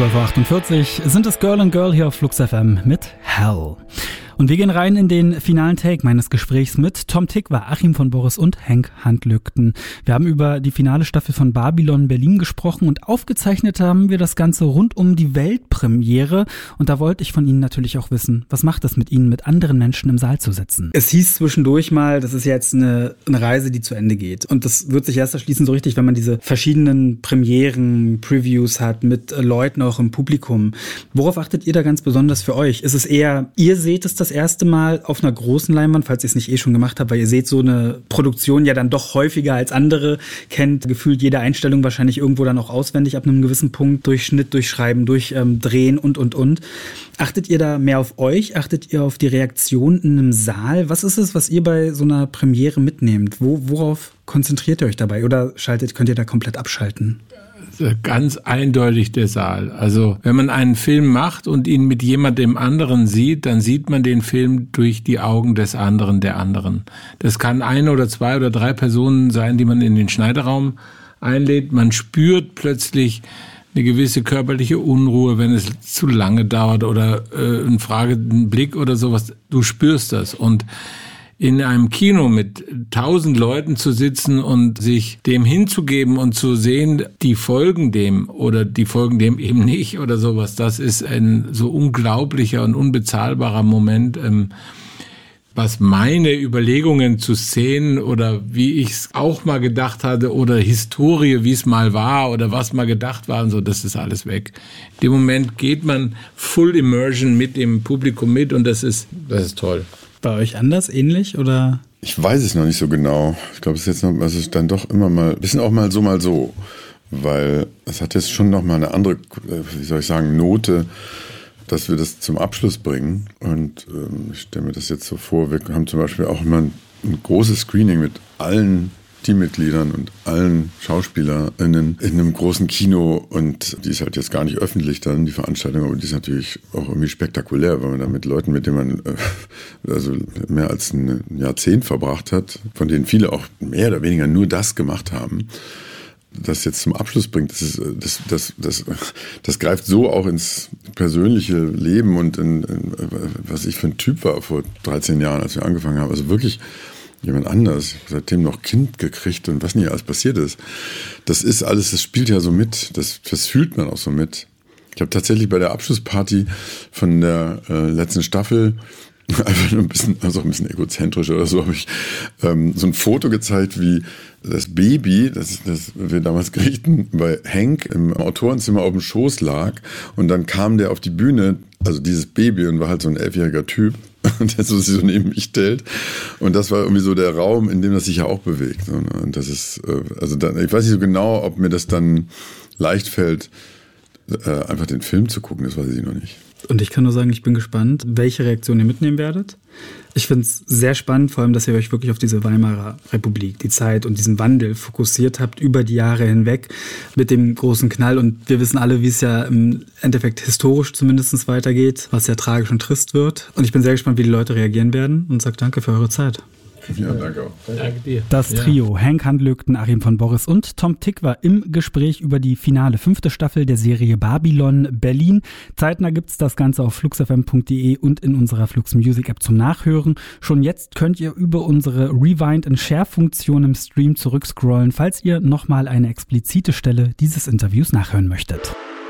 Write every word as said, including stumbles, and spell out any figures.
zwölf Uhr achtundvierzig sind es Girl and Girl hier auf Flux F M mit Hell. Und wir gehen rein in den finalen Take meines Gesprächs mit Tom Tykwer, Achim von Boris und Henk Handlügten. Wir haben über die finale Staffel von Babylon Berlin gesprochen und aufgezeichnet haben wir das Ganze rund um die Weltpremiere. Und da wollte ich von Ihnen natürlich auch wissen, was macht es mit Ihnen, mit anderen Menschen im Saal zu sitzen? Es hieß zwischendurch mal, das ist jetzt eine, eine Reise, die zu Ende geht. Und das wird sich erst erschließen so richtig, wenn man diese verschiedenen Premieren, Previews hat mit Leuten auch im Publikum. Worauf achtet ihr da ganz besonders für euch? Ist es eher, ihr seht es das erste Mal auf einer großen Leinwand, falls ihr es nicht eh schon gemacht habt, weil ihr seht so eine Produktion ja dann doch häufiger als andere, kennt gefühlt jede Einstellung wahrscheinlich irgendwo dann auch auswendig ab einem gewissen Punkt, durch Schnitt, durch Schreiben, durch ähm, Drehen und, und, und. Achtet ihr da mehr auf euch? Achtet ihr auf die Reaktion in einem Saal? Was ist es, was ihr bei so einer Premiere mitnehmt? Wo, worauf konzentriert ihr euch dabei? Oder schaltet, könnt ihr da komplett abschalten? Ganz eindeutig der Saal. Also wenn man einen Film macht und ihn mit jemandem anderen sieht, dann sieht man den Film durch die Augen des anderen, der anderen. Das kann eine oder zwei oder drei Personen sein, die man in den Schneideraum einlädt. Man spürt plötzlich eine gewisse körperliche Unruhe, wenn es zu lange dauert oder äh, ein fragenden Blick oder sowas. Du spürst das. Und in einem Kino mit tausend Leuten zu sitzen und sich dem hinzugeben und zu sehen, die folgen dem oder die folgen dem eben nicht oder sowas, das ist ein so unglaublicher und unbezahlbarer Moment, ähm, was meine Überlegungen zu Szenen oder wie ich es auch mal gedacht hatte oder Historie, wie es mal war oder was mal gedacht war und so, das ist alles weg. In dem Moment geht man Full Immersion mit dem Publikum mit und das ist, das ist toll. Bei euch anders, ähnlich oder? Ich weiß es noch nicht so genau. Ich glaube, es ist jetzt noch, also dann doch immer mal, bisschen auch mal so, mal so. Weil es hat jetzt schon noch mal eine andere, wie soll ich sagen, Note, dass wir das zum Abschluss bringen. Und ähm, ich stelle mir das jetzt so vor, wir haben zum Beispiel auch immer ein, ein großes Screening mit allen Teammitgliedern und allen SchauspielerInnen in einem großen Kino und die ist halt jetzt gar nicht öffentlich dann, die Veranstaltung, aber die ist natürlich auch irgendwie spektakulär, weil man da mit Leuten, mit denen man äh, also mehr als ein Jahrzehnt verbracht hat, von denen viele auch mehr oder weniger nur das gemacht haben, das jetzt zum Abschluss bringt, das, ist, das, das, das, das greift so auch ins persönliche Leben und in, in, was ich für ein Typ war vor dreizehn Jahren, als wir angefangen haben, also wirklich jemand anders. Ich habe seitdem noch Kind gekriegt und was nicht alles passiert ist. Das ist alles, das spielt ja so mit. Das, das fühlt man auch so mit. Ich habe tatsächlich bei der Abschlussparty von der äh, letzten Staffel einfach nur ein bisschen, also ein bisschen egozentrisch oder so, habe ich ähm, so ein Foto gezeigt, wie das Baby, das, das wir damals kriegten, bei Henk im Autorenzimmer auf dem Schoß lag und dann kam der auf die Bühne, also dieses Baby, und war halt so ein elfjähriger Typ, der so sich so neben mich stellt. Und das war irgendwie so der Raum, in dem das sich ja auch bewegt. Und das ist, also dann, ich weiß nicht so genau, ob mir das dann leicht fällt, einfach den Film zu gucken, das weiß ich noch nicht. Und ich kann nur sagen, ich bin gespannt, welche Reaktion ihr mitnehmen werdet. Ich finde es sehr spannend, vor allem, dass ihr euch wirklich auf diese Weimarer Republik, die Zeit und diesen Wandel fokussiert habt über die Jahre hinweg mit dem großen Knall. Und wir wissen alle, wie es ja im Endeffekt historisch zumindest weitergeht, was ja tragisch und trist wird. Und ich bin sehr gespannt, wie die Leute reagieren werden und sage danke für eure Zeit. Ja, danke auch. Danke dir. Das Trio, ja. Henk Handlügten, Achim von Boris und Tom Tykwer im Gespräch über die finale fünfte Staffel der Serie Babylon Berlin. Zeitnah gibt's das Ganze auf flux f m punkt d e und in unserer Flux Music App zum Nachhören. Schon jetzt könnt ihr über unsere Rewind- and Share-Funktion im Stream zurückscrollen, falls ihr nochmal eine explizite Stelle dieses Interviews nachhören möchtet.